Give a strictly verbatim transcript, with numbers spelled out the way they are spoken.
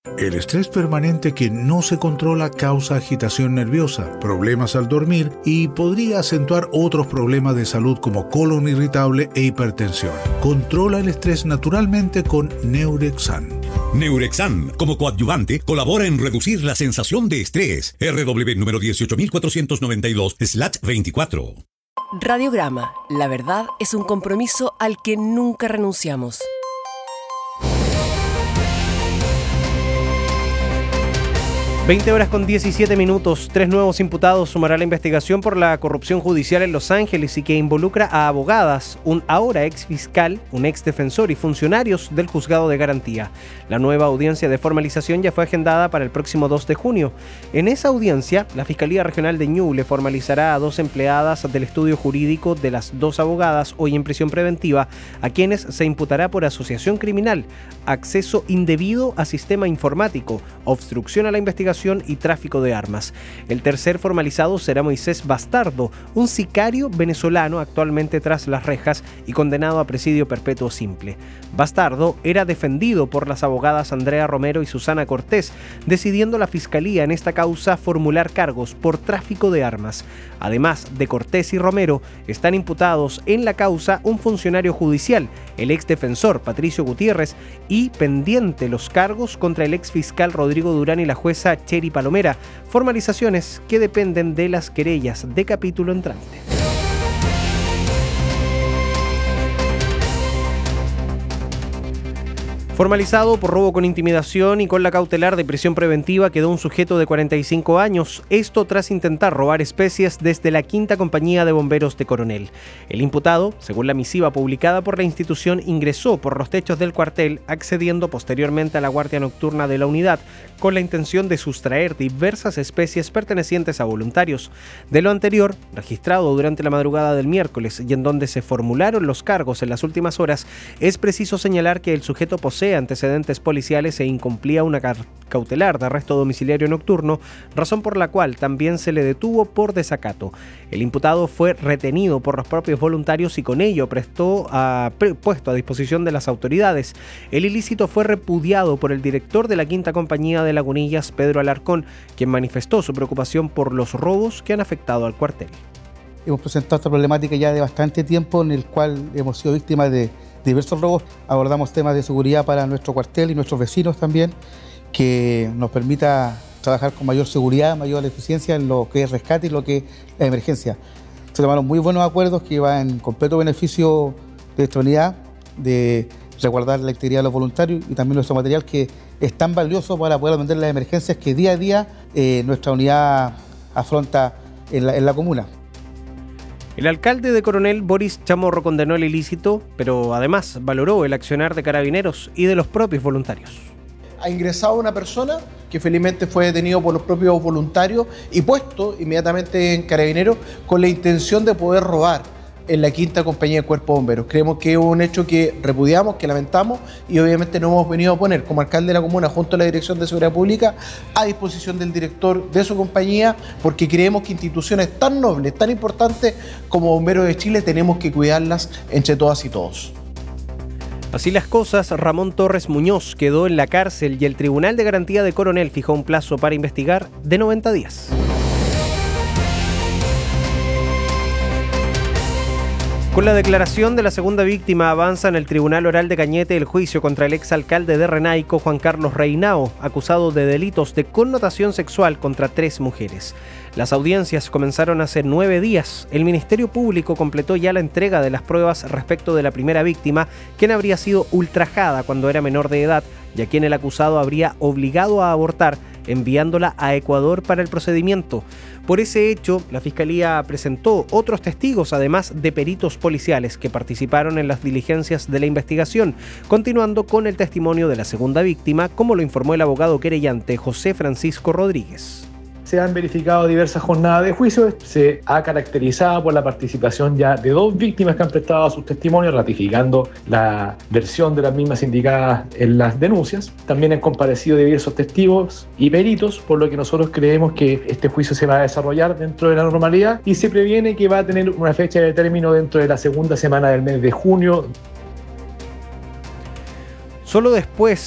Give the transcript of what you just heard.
El estrés permanente que no se controla causa agitación nerviosa, problemas al dormir y podría acentuar otros problemas de salud como colon irritable e hipertensión. Controla el estrés naturalmente con Neurexan. Neurexan, como coadyuvante, colabora en reducir la sensación de estrés. R W número dieciocho mil cuatrocientos noventa y dos slash veinticuatro. Radiograma. La verdad es un compromiso al que nunca renunciamos. veinte horas con diecisiete minutos. Tres nuevos imputados sumará la investigación por la corrupción judicial en Los Ángeles y que involucra a abogadas, un ahora ex fiscal, un ex defensor y funcionarios del juzgado de garantía. La nueva audiencia de formalización ya fue agendada para el próximo dos de junio. En esa audiencia, la Fiscalía Regional de Ñuble formalizará a dos empleadas del estudio jurídico de las dos abogadas hoy en prisión preventiva, a quienes se imputará por asociación criminal, acceso indebido a sistema informático, obstrucción a la investigación y tráfico de armas. El tercer formalizado será Moisés Bastardo, un sicario venezolano actualmente tras las rejas y condenado a presidio perpetuo simple. Bastardo era defendido por las abogadas Andrea Romero y Susana Cortés, decidiendo la Fiscalía en esta causa formular cargos por tráfico de armas. Además de Cortés y Romero, están imputados en la causa un funcionario judicial, el ex defensor Patricio Gutiérrez, y pendiente los cargos contra el ex fiscal Rodrigo Durán y la jueza Cheri Palomera, formalizaciones que dependen de las querellas de capítulo en trámite. Formalizado por robo con intimidación y con la cautelar de prisión preventiva quedó un sujeto de cuarenta y cinco años, esto tras intentar robar especies desde la Quinta Compañía de Bomberos de Coronel. El imputado, según la misiva publicada por la institución, ingresó por los techos del cuartel, accediendo posteriormente a la guardia nocturna de la unidad, con la intención de sustraer diversas especies pertenecientes a voluntarios. De lo anterior, registrado durante la madrugada del miércoles y en donde se formularon los cargos en las últimas horas, es preciso señalar que el sujeto posee antecedentes policiales e incumplía una cautelar de arresto domiciliario nocturno, razón por la cual también se le detuvo por desacato. El imputado fue retenido por los propios voluntarios y con ello prestó a, pre, puesto a disposición de las autoridades. El ilícito fue repudiado por el director de la Quinta Compañía de Lagunillas, Pedro Alarcón, quien manifestó su preocupación por los robos que han afectado al cuartel. Hemos presentado esta problemática ya de bastante tiempo, en el cual hemos sido víctimas de diversos robos. Abordamos temas de seguridad para nuestro cuartel y nuestros vecinos también, que nos permita trabajar con mayor seguridad, mayor eficiencia en lo que es rescate y lo que es la emergencia. Se tomaron muy buenos acuerdos que van en completo beneficio de nuestra unidad, de resguardar la integridad de los voluntarios y también nuestro material, que es tan valioso para poder atender las emergencias que día a día eh, nuestra unidad afronta en la, en la comuna. El alcalde de Coronel, Boris Chamorro, condenó el ilícito, pero además valoró el accionar de carabineros y de los propios voluntarios. Ha ingresado una persona que felizmente fue detenido por los propios voluntarios y puesto inmediatamente en carabineros con la intención de poder robar en la Quinta Compañía de Cuerpo de Bomberos. Creemos que es un hecho que repudiamos, que lamentamos y obviamente nos hemos venido a poner como alcalde de la comuna junto a la Dirección de Seguridad Pública a disposición del director de su compañía, porque creemos que instituciones tan nobles, tan importantes como Bomberos de Chile tenemos que cuidarlas entre todas y todos. Así las cosas, Ramón Torres Muñoz quedó en la cárcel y el Tribunal de Garantía de Coronel fijó un plazo para investigar de noventa días. Con la declaración de la segunda víctima avanza en el Tribunal Oral de Cañete el juicio contra el exalcalde de Renaico, Juan Carlos Reinao, acusado de delitos de connotación sexual contra tres mujeres. Las audiencias comenzaron hace nueve días. El Ministerio Público completó ya la entrega de las pruebas respecto de la primera víctima, quien habría sido ultrajada cuando era menor de edad y a quien el acusado habría obligado a abortar, enviándola a Ecuador para el procedimiento. Por ese hecho, la Fiscalía presentó otros testigos, además de peritos policiales que participaron en las diligencias de la investigación, continuando con el testimonio de la segunda víctima, como lo informó el abogado querellante José Francisco Rodríguez. Se han verificado diversas jornadas de juicio, se ha caracterizado por la participación ya de dos víctimas que han prestado sus testimonios, ratificando la versión de las mismas indicadas en las denuncias. También han comparecido diversos testigos y peritos, por lo que nosotros creemos que este juicio se va a desarrollar dentro de la normalidad y se previene que va a tener una fecha de término dentro de la segunda semana del mes de junio. Solo después